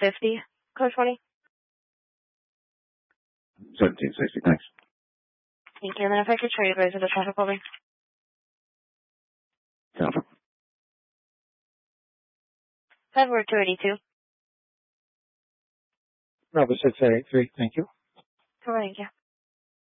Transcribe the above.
1750. Code 20. 1760, thanks. Thank you. And then if I could try you guys with the traffic over. Copy. February 282. Bravo 683, thank you. Thank you.